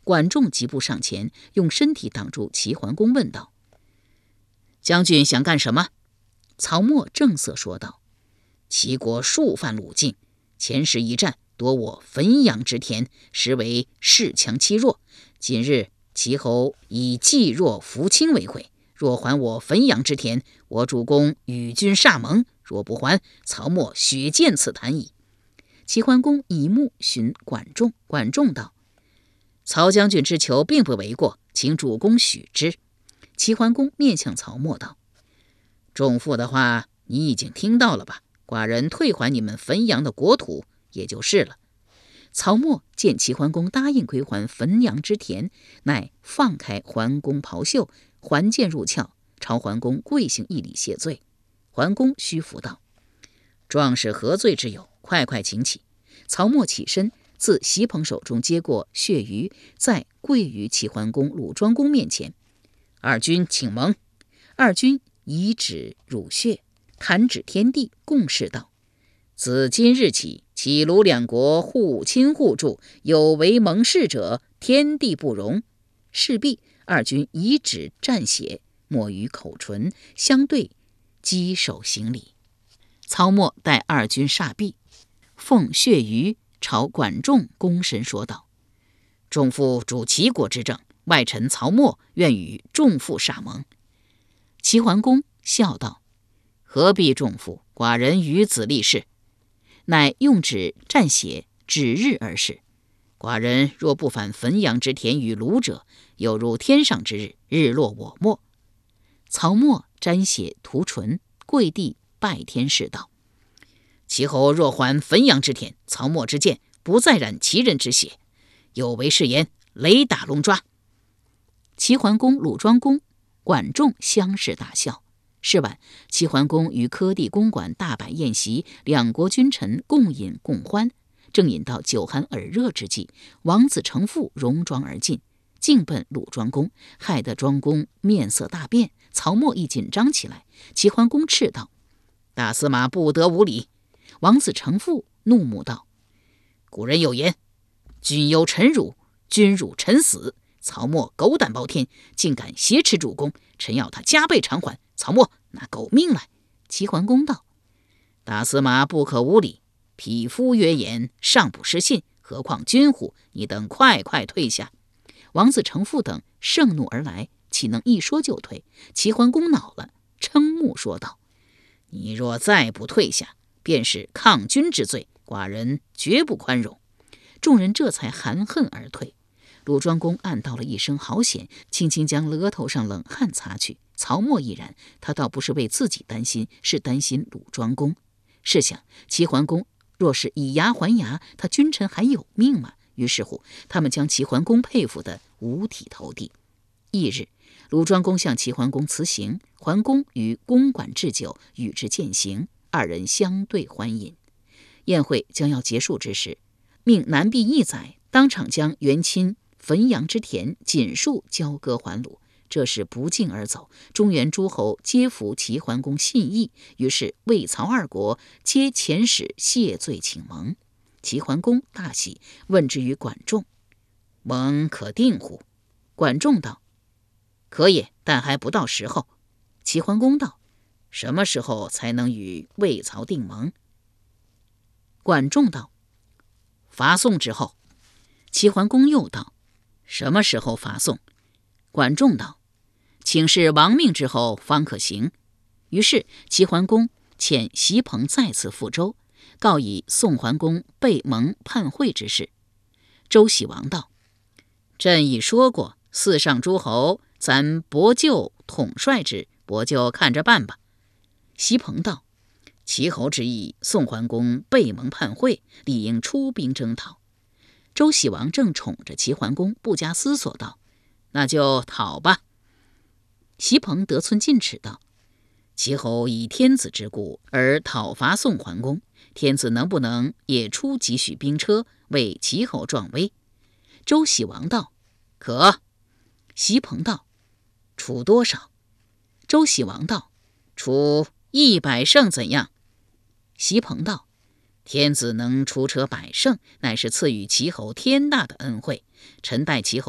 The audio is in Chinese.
管仲急步上前，用身体挡住齐桓公，问道：“将军想干什么？”曹沫正色说道：“齐国数犯鲁境，前时一战夺我汾阳之田，实为恃强欺弱。今日齐侯以济弱扶倾为惠，若还我汾阳之田，我主公与君歃盟；若不还，曹沫血溅此坛矣。”齐桓公以目询管仲，管仲道：“曹将军之求并不为过，请主公许之。”齐桓公面向曹沫道：“仲父的话你已经听到了吧？寡人退还你们汾阳的国土也就是了。”曹沫见齐桓公答应归还汾阳之田，乃放开桓公袍袖，还剑入鞘，朝桓公跪行一礼谢罪。桓公虚服道：“壮士何罪之有？快快请起。”曹沫起身，自席朋手中接过血鱼，再跪于齐桓公、鲁庄公面前：“二君请盟。”二君以指乳血，弹指天地，共誓道：“自今日起，齐鲁两国互亲互助，有违盟誓者，天地不容。”事毕，二君以指蘸血，抹于口唇，相对稽首行礼。曹沫待二君煞毕，奉血鱼朝管仲躬身说道：“仲父主齐国之政，外臣曹沫愿与仲父歃盟。”齐桓公笑道：“何必仲父？寡人与子立誓。”乃用指蘸血，指日而誓：“寡人若不返汾阳之田与鲁者，有如天上之日，日落我没。”曹沫沾血涂唇，跪地拜天誓道：“齐侯若还汾阳之田，曹沫之剑不再染齐人之血，有违誓言，雷打龙抓。”齐桓公、鲁庄公、管仲相视大笑。是晚，齐桓公于柯地公馆大摆宴席，两国君臣共饮共欢。正饮到酒酣耳热之际，王子成父戎装而进，径奔鲁庄公，害得庄公面色大变。曹沫亦紧张起来。齐桓公斥道：“大司马不得无礼！”王子成父怒目道：“古人有言，君有臣辱，君辱臣死。曹沫狗胆包天，竟敢挟持主公，臣要他加倍偿还。曹沫拿狗命来！”齐桓公道：“大司马不可无礼，匹夫约言，尚不失信，何况君乎？你等快快退下！”王子成父等盛怒而来，岂能一说就退？齐桓公恼了，瞠目说道：“你若再不退下，便是抗君之罪，寡人绝不宽容。”众人这才含恨而退。鲁庄公暗道了一声好险，轻轻将额头上冷汗擦去。曹沫亦然，他倒不是为自己担心，是担心鲁庄公。试想，齐桓公若是以牙还牙，他君臣还有命吗？于是乎，他们将齐桓公佩服得五体投地。翌日，鲁庄公向齐桓公辞行，桓公于公馆置酒，与之饯行，二人相对欢饮。宴会将要结束之时，命南毕一宰当场将原亲汾阳之田锦束交割还鲁。这是不胫而走，中原诸侯皆服齐桓公信义，于是魏曹二国皆遣使谢罪请盟。齐桓公大喜，问之于管仲：“盟可定乎？”管仲道：“可也，但还不到时候。”齐桓公道：“什么时候才能与魏曹定盟？”管仲道：“伐宋之后。”齐桓公又道：“什么时候伐宋？”管仲道：“请示亡命之后方可行。”于是齐桓公遣席朋再次赴周，告以宋桓公背盟叛会之事。周喜王道：“朕已说过，四上诸侯，咱伯舅统帅之，伯舅看着办吧。”席朋道：“齐侯之意，宋桓公背盟叛会，理应出兵征讨。”周喜王正宠着齐桓公，不加思索道：“那就讨吧。”席朋得寸进尺道：“齐侯以天子之故而讨伐宋桓公，天子能不能也出几许兵车，为齐侯壮威？”周喜王道：“可。”席朋道：“出多少？”周喜王道：“出100乘怎样？”席朋道：“天子能出车100乘，乃是赐予齐侯天大的恩惠，臣待齐侯